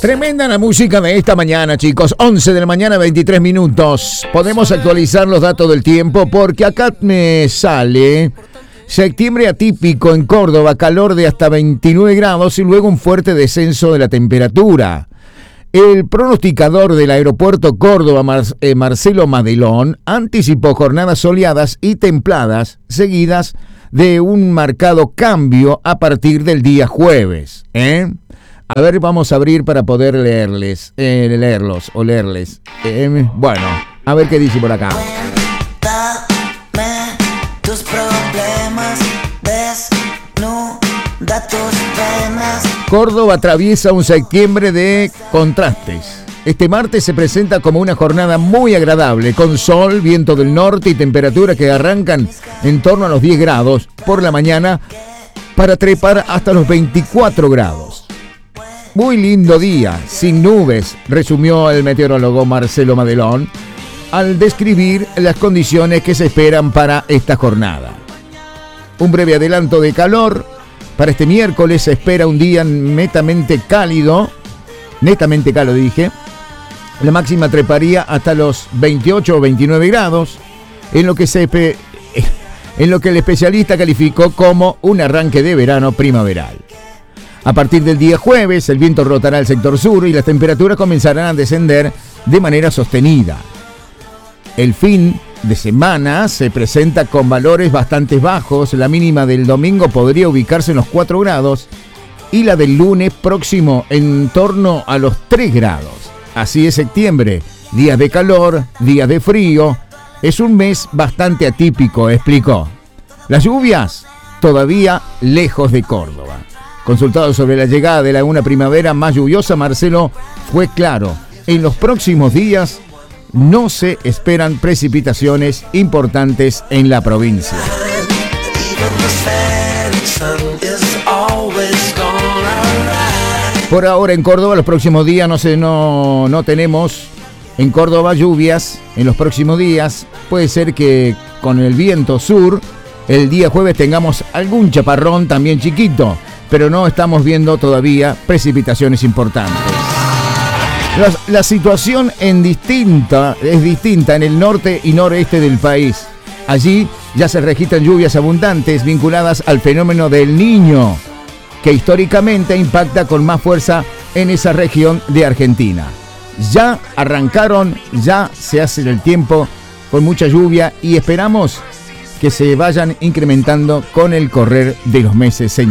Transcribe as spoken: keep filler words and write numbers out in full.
Tremenda la música de esta mañana, chicos. once de la mañana, veintitrés minutos. Podemos actualizar los datos del tiempo porque acá me sale septiembre atípico en Córdoba, calor de hasta veintinueve grados y luego un fuerte descenso de la temperatura. El pronosticador del aeropuerto Córdoba, Mar- eh, Marcelo Madelón, anticipó jornadas soleadas y templadas seguidas de un marcado cambio a partir del día jueves. ¿eh? A ver, vamos a abrir para poder leerles, eh, leerlos o leerles. Eh, bueno, a ver qué dice por acá. Cuéntame tus problemas, desnuda tus penas. Córdoba atraviesa un septiembre de contrastes. Este martes se presenta como una jornada muy agradable, con sol, viento del norte y temperaturas que arrancan en torno a los diez grados por la mañana para trepar hasta los veinticuatro grados. Muy lindo día, sin nubes, resumió el meteorólogo Marcelo Madelón al describir las condiciones que se esperan para esta jornada. Un breve adelanto de calor. Para este miércoles se espera un día netamente cálido, netamente cálido dije, la máxima treparía hasta los veintiocho o veintinueve grados, en lo que se en lo que el especialista calificó como un arranque de verano primaveral. A partir del día jueves, el viento rotará al sector sur y las temperaturas comenzarán a descender de manera sostenida. El fin de semana se presenta con valores bastante bajos. La mínima del domingo podría ubicarse en los cuatro grados y la del lunes próximo en torno a los tres grados. Así es septiembre, días de calor, días de frío. Es un mes bastante atípico, explicó. Las lluvias todavía lejos de Córdoba. Consultado sobre la llegada de la una primavera más lluviosa, Marcelo fue claro. En los próximos días no se esperan precipitaciones importantes en la provincia. Por ahora en Córdoba, los próximos días no, se, no, no tenemos en Córdoba lluvias. En los próximos días puede ser que con el viento sur el día jueves tengamos algún chaparrón también chiquito, pero no estamos viendo todavía precipitaciones importantes. La, la situación en distinta, es distinta en el norte y noreste del país. Allí ya se registran lluvias abundantes vinculadas al fenómeno del Niño, que históricamente impacta con más fuerza en esa región de Argentina. Ya arrancaron, ya se hace el tiempo con mucha lluvia y esperamos que se vayan incrementando con el correr de los meses, señor.